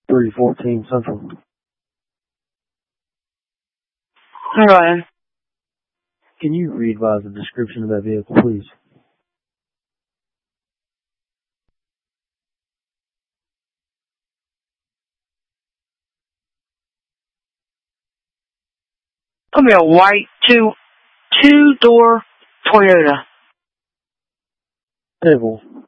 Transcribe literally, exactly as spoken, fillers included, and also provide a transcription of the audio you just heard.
three fourteen Central. Hi, Ryan. Can you read by the description of that vehicle, please? It'll be a white two two door Toyota. Table.